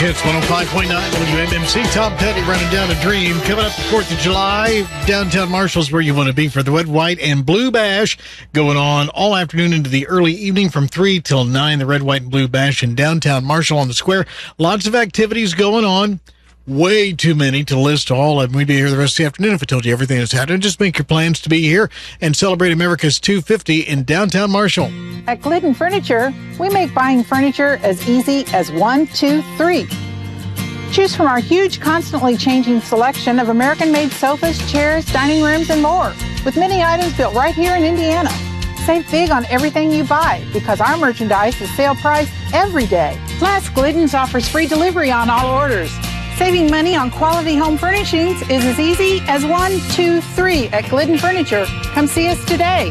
Hits 105.9 WMMC. Tom Petty running down a dream. Coming up the 4th of July, downtown Marshall's where you want to be for the Red, White, and Blue Bash. Going on all afternoon into the early evening from 3 till 9. The Red, White, and Blue Bash in downtown Marshall on the square. Lots of activities going on. Way too many to list all of them. We'd be here the rest of the afternoon if I told you everything that's happening. Just make your plans to be here and celebrate America's 250 in downtown Marshall. At Glidden Furniture, we make buying furniture as easy as 1, 2, 3. Choose from our huge, constantly changing selection of American-made sofas, chairs, dining rooms, and more, with many items built right here in Indiana. Save big on everything you buy because our merchandise is sale price every day. Plus, Glidden's offers free delivery on all orders. Saving money on quality home furnishings is as easy as 1, 2, 3 at Glidden Furniture. Come see us today,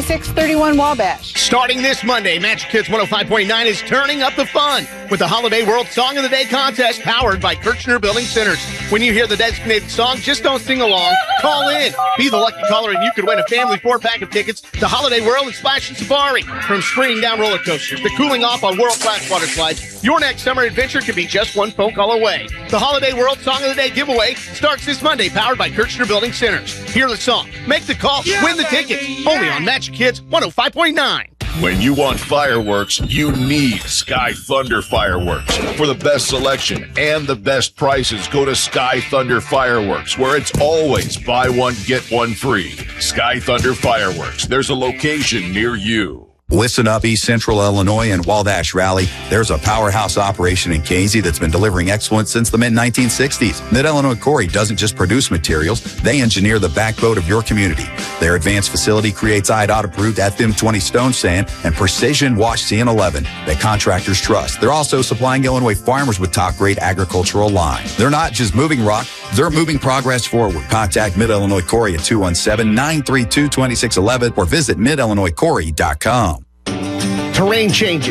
3631 Wabash. Starting this Monday, Magic Kids 105.9 is turning up the fun with the Holiday World Song of the Day contest powered by Kirchner Building Centers. When you hear the designated song, just don't sing along. Call in. Be the lucky caller and you could win a family 4-pack of tickets to Holiday World and Splash and Safari. From spring down roller coasters to cooling off on world-class water slides, your next summer adventure could be just one phone call away. The Holiday World Song of the Day giveaway starts this Monday, powered by Kirchner Building Centers. Hear the song, make the call, win the ticket. Only on Magic Kids 105.9. When you want fireworks, you need Sky Thunder Fireworks. For the best selection and the best prices, go to Sky Thunder Fireworks, where it's always buy one, get one free. Sky Thunder Fireworks. There's a location near you. Listen up, East Central Illinois and Wabash Rally. There's a powerhouse operation in Casey that's been delivering excellence since the mid-1960s. Mid-Illinois Quarry doesn't just produce materials, they engineer the backbone of your community. Their advanced facility creates IDOT-approved FM20 stone sand and precision wash CN11 that contractors trust. They're also supplying Illinois farmers with top-grade agricultural lime. They're not just moving rock, they're moving progress forward. Contact Mid-Illinois Quarry at 217-932-2611 or visit midillinoisquarry.com. Terrain changes.